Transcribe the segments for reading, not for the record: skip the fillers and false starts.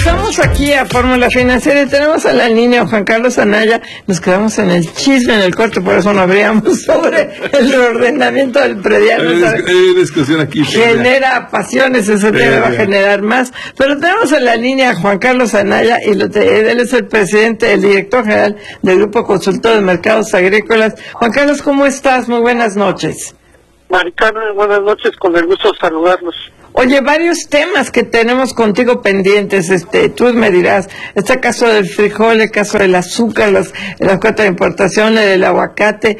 Regresamos aquí a Fórmula Financiera y tenemos a la línea Juan Carlos Anaya. Nos quedamos en el chisme en el corte, por eso no habríamos sobre el ordenamiento del predial. Hay discusión aquí. Genera pasiones, ese tema va a generar más. Pero tenemos en la línea a Juan Carlos Anaya y él es el presidente, el director general del Grupo Consultor de Mercados Agrícolas. Juan Carlos, ¿cómo estás? Muy buenas noches. Maricarmen, buenas noches, con el gusto de saludarlos. Oye, varios temas que tenemos contigo pendientes, tú me dirás, este caso del frijol, el caso del azúcar, la cuota de importación, el aguacate,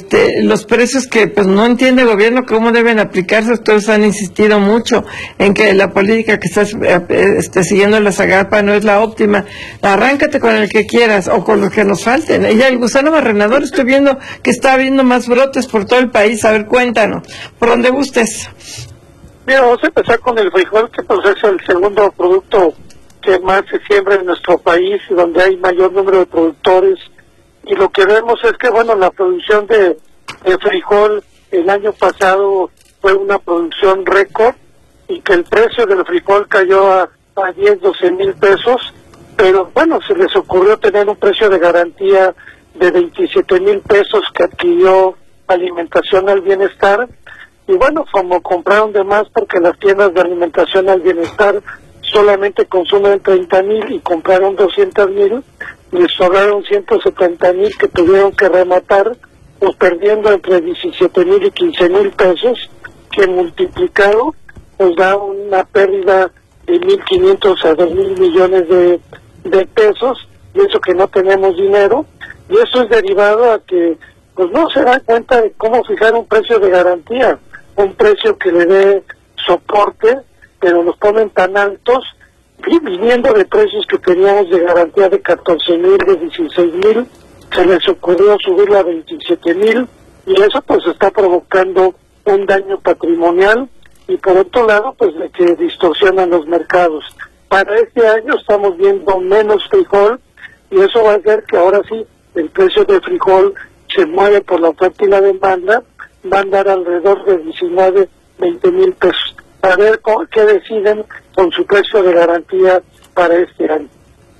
los precios que pues no entiende el gobierno cómo deben aplicarse. Ustedes han insistido mucho en que la política que estás siguiendo la Zagarpa no es la óptima. Arráncate con el que quieras o con los que nos falten. Y el gusano barrenador, estoy viendo que está habiendo más brotes por todo el país. A ver, cuéntanos, por donde gustes. Mira, vamos a empezar con el frijol, que pues es el segundo producto que más se siembra en nuestro país y donde hay mayor número de productores. Y lo que vemos es que, bueno, la producción de frijol el año pasado fue una producción récord y que el precio del frijol cayó a 10, 12 mil pesos, pero bueno, se les ocurrió tener un precio de garantía de 27 mil pesos que adquirió Alimentación al Bienestar. Y bueno, como compraron de más porque las tiendas de Alimentación al Bienestar solamente consumen 30,000 y compraron 200,000, les sobraron 170,000 que tuvieron que rematar, pues perdiendo entre 17,000 y 15,000 pesos, que multiplicado nos da una pérdida de 1,500 a 2,000 millones de pesos, y eso que no tenemos dinero, y eso es derivado a que pues no se dan cuenta de cómo fijar un precio de garantía, un precio que le dé soporte, pero los ponen tan altos, y viniendo de precios que teníamos de garantía de 14,000, de 16,000, se les ocurrió subirlo a 27,000, y eso pues está provocando un daño patrimonial, y por otro lado pues de que distorsionan los mercados. Para este año estamos viendo menos frijol, y eso va a hacer que ahora sí el precio del frijol se mueve por la oferta y la demanda, va a andar alrededor de 19, 20 mil pesos. A ver qué deciden con su precio de garantía para este año.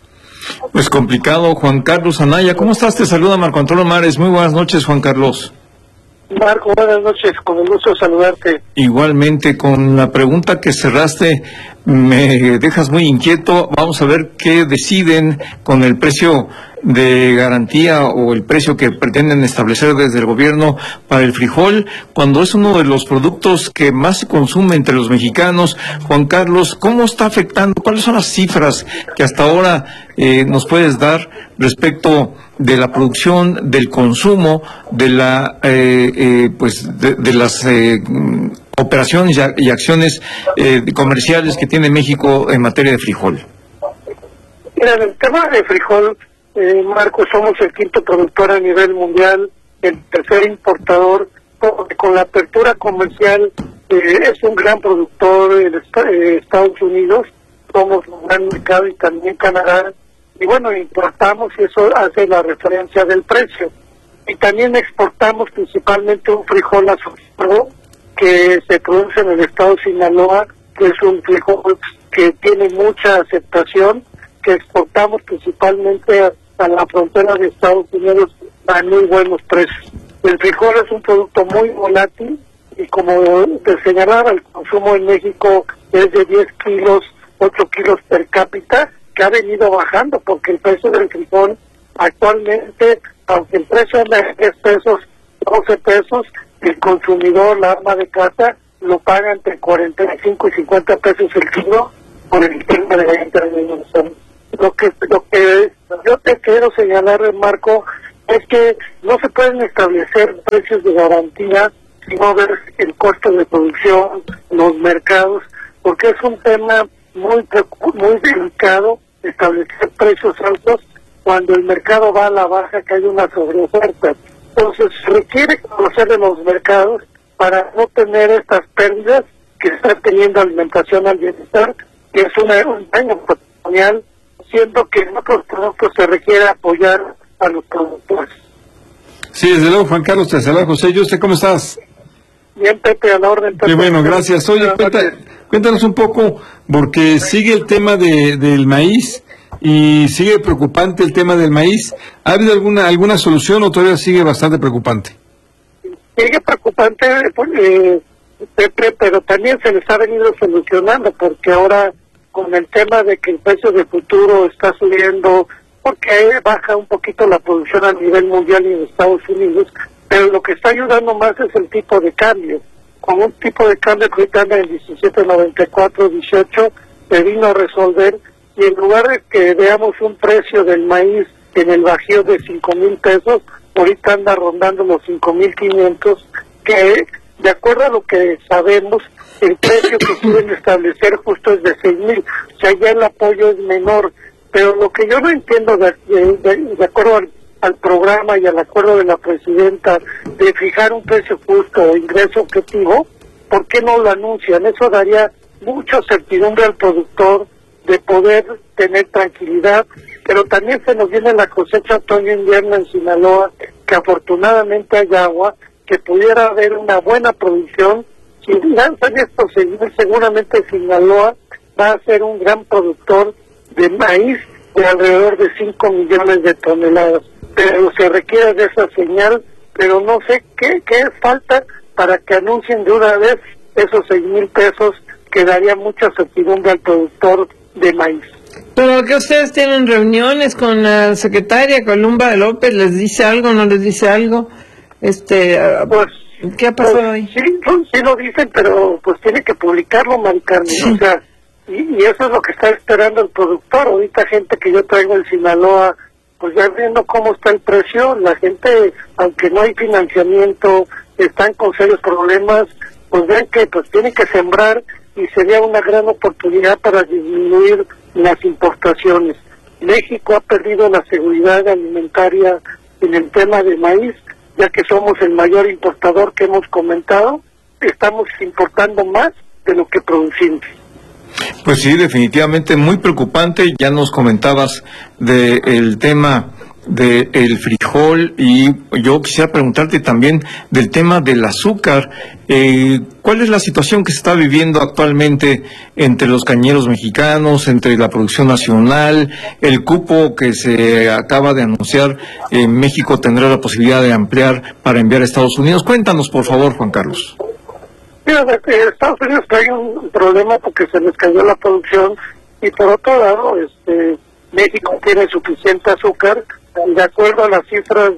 Pues complicado. Juan Carlos Anaya, ¿cómo estás? Te saluda Marco Antonio Mares. Muy buenas noches, Juan Carlos. Marco, buenas noches, con el gusto de saludarte. Igualmente, con la pregunta que cerraste, me dejas muy inquieto. Vamos a ver qué deciden con el precio de garantía o el precio que pretenden establecer desde el gobierno para el frijol, cuando es uno de los productos que más se consume entre los mexicanos. Juan Carlos, ¿cómo está afectando? ¿Cuáles son las cifras que hasta ahora nos puedes dar respecto de la producción, del consumo, de la de las operaciones y acciones comerciales que tiene México en materia de frijol? Mira, en el tema de frijol, Marco, somos el quinto productor a nivel mundial, el tercer importador, porque con la apertura comercial es un gran productor en Estados Unidos, somos un gran mercado y también Canadá, y bueno, importamos y eso hace la referencia del precio. Y también exportamos principalmente un frijol azul que se produce en el estado de Sinaloa, que es un frijol que tiene mucha aceptación, que exportamos principalmente a la frontera de Estados Unidos a muy buenos precios. El frijol es un producto muy volátil y como te señalaba, el consumo en México es de 10 kilos, 8 kilos per cápita, que ha venido bajando porque el precio del frijol actualmente, aunque el precio es de 10 pesos, 12 pesos, el consumidor, la ama de casa, lo paga entre 45 y 50 pesos el kilo por el tema de la intervención. Lo que yo te quiero señalar, Marco, es que no se pueden establecer precios de garantía si no ver el costo de producción, los mercados, porque es un tema muy delicado establecer precios altos cuando el mercado va a la baja, que hay una sobreoferta. Entonces se requiere conocer de los mercados para no tener estas pérdidas que está teniendo Alimentación al Bienestar, que es un daño patrimonial, siendo que en otros productos se requiere apoyar a los productores. Sí, desde luego, Juan Carlos, te saluda José. ¿Y usted cómo estás? Bien, Pepe, a la orden. Muy bueno, gracias. Oye, cuéntanos un poco porque sigue el tema del maíz y sigue preocupante el tema del maíz. ¿Ha habido alguna solución o todavía sigue bastante preocupante? Sigue preocupante, Pepe, pero también se les ha venido solucionando, porque ahora con el tema de que el precio de futuro está subiendo, porque baja un poquito la producción a nivel mundial y en Estados Unidos, pero lo que está ayudando más es el tipo de cambio. Con un tipo de cambio que ahorita anda en 17.94, 18, se vino a resolver, y en lugar de que veamos un precio del maíz en el Bajío de 5,000 pesos, ahorita anda rondando los 5,500, que de acuerdo a lo que sabemos, el precio que quieren establecer justo es de 6,000, o sea, ya el apoyo es menor. Pero lo que yo no entiendo, de acuerdo al programa y al acuerdo de la presidenta de fijar un precio justo o ingreso objetivo, ¿por qué no lo anuncian? Eso daría mucha certidumbre al productor de poder tener tranquilidad, pero también se nos viene la cosecha otoño-invierno en Sinaloa, que afortunadamente hay agua, que pudiera haber una buena producción. Si lanzan estos seguidores, seguramente Sinaloa va a ser un gran productor de maíz de alrededor de 5 millones de toneladas. Pero se requiere de esa señal, pero no sé qué falta para que anuncien de una vez esos 6,000 pesos, que daría mucha certidumbre al productor de maíz. Pero que ustedes tienen reuniones con la secretaria Columba de López, ¿les dice algo, no les dice algo? Pues, ¿qué ha pasado ahí? Sí lo dicen, pero pues tiene que publicarlo, Mari Carmen, sí. O sea, y eso es lo que está esperando el productor. Ahorita gente que yo traigo en Sinaloa, pues ya viendo cómo está el precio, la gente, aunque no hay financiamiento, están con serios problemas, pues ven que pues tienen que sembrar, y sería una gran oportunidad para disminuir las importaciones. México ha perdido la seguridad alimentaria en el tema de maíz, ya que somos el mayor importador que hemos comentado, estamos importando más de lo que producimos. Pues sí, definitivamente muy preocupante. Ya nos comentabas del tema del frijol, y yo quisiera preguntarte también del tema del azúcar. ¿Cuál es la situación que se está viviendo actualmente entre los cañeros mexicanos, entre la producción nacional, el cupo que se acaba de anunciar? México tendrá la posibilidad de ampliar para enviar a Estados Unidos. Cuéntanos, por favor, Juan Carlos. Mira, Estados Unidos trae un problema porque se les cayó la producción, y por otro lado, México tiene suficiente azúcar. De acuerdo a las cifras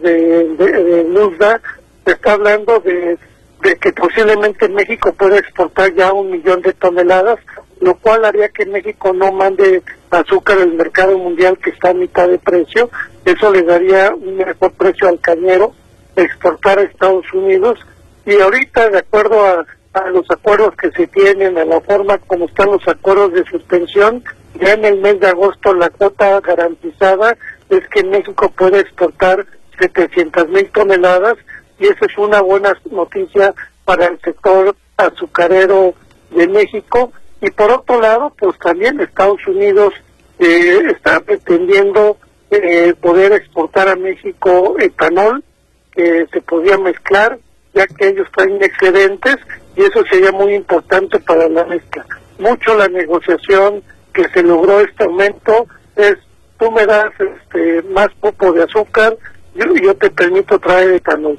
de NUSDA, se está hablando de que posiblemente México pueda exportar ya 1 millón de toneladas, lo cual haría que México no mande azúcar al mercado mundial, que está a mitad de precio. Eso le daría un mejor precio al cañero, exportar a Estados Unidos. Y ahorita, de acuerdo a los acuerdos que se tienen, a la forma como están los acuerdos de suspensión, ya en el mes de agosto la cuota garantizada es que México puede exportar 700,000 toneladas, y esa es una buena noticia para el sector azucarero de México. Y por otro lado, pues también Estados Unidos está pretendiendo poder exportar a México etanol, que se podía mezclar, ya que ellos traen excedentes, y eso sería muy importante para la mezcla. Mucho la negociación que se logró este aumento es: tú me das más poco de azúcar, yo te permito traer etanol.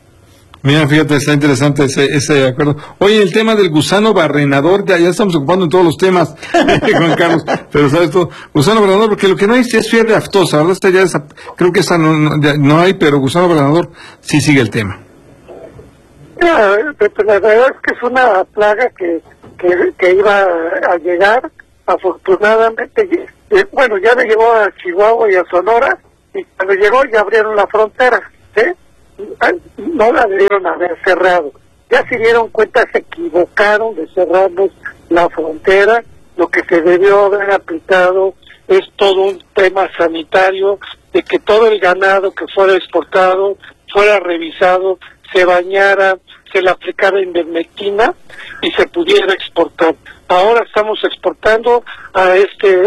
Mira, fíjate, está interesante ese acuerdo. Oye, el tema del gusano barrenador, ya estamos ocupando en todos los temas, Juan Carlos, pero sabes todo, gusano barrenador, porque lo que no hay es fiebre aftosa, ¿verdad? Creo que esa no hay, pero gusano barrenador sí sigue el tema. La verdad es que es una plaga que iba a llegar. Afortunadamente, bueno, ya le llegó a Chihuahua y a Sonora, y cuando llegó ya abrieron la frontera, ¿sí? No la debieron haber cerrado. Ya se dieron cuenta, se equivocaron de cerrarnos la frontera. Lo que se debió haber aplicado es todo un tema sanitario, de que todo el ganado que fuera exportado fuera revisado, se bañara, se le aplicara ivermectina y se pudiera exportar. Ahora estamos exportando al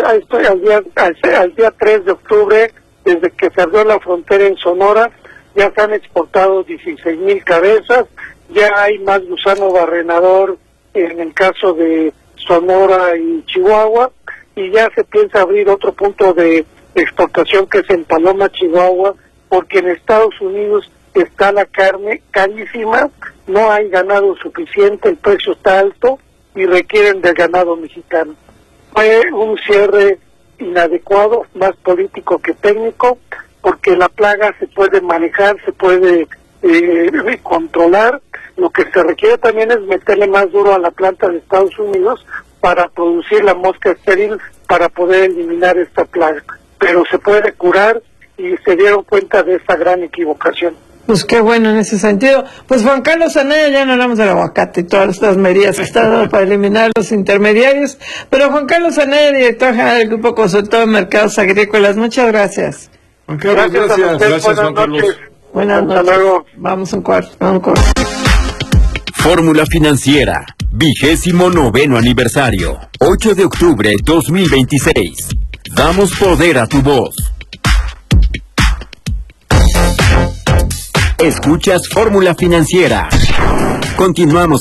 día 3 de octubre, desde que se abrió la frontera en Sonora, ya se han exportado 16,000 cabezas, ya hay más gusano barrenador en el caso de Sonora y Chihuahua, y ya se piensa abrir otro punto de exportación que es en Paloma, Chihuahua, porque en Estados Unidos está la carne carísima, no hay ganado suficiente, el precio está alto y requieren del ganado mexicano. Fue un cierre inadecuado, más político que técnico, porque la plaga se puede manejar, se puede controlar. Lo que se requiere también es meterle más duro a la planta de Estados Unidos para producir la mosca estéril para poder eliminar esta plaga. Pero se puede curar y se dieron cuenta de esta gran equivocación. Pues qué bueno en ese sentido. Pues Juan Carlos Anaya, ya no hablamos del aguacate y todas estas medidas que están dando para eliminar los intermediarios, pero Juan Carlos Anaya, director general del Grupo Consultor de Mercados Agrícolas, muchas gracias. Juan Carlos, gracias. Gracias, Juan Carlos. Buenas noches. Hasta luego. Vamos a un corte. Fórmula Financiera, 29º aniversario, 8 de octubre 2026. Damos poder a tu voz. Escuchas Fórmula Financiera. Continuamos.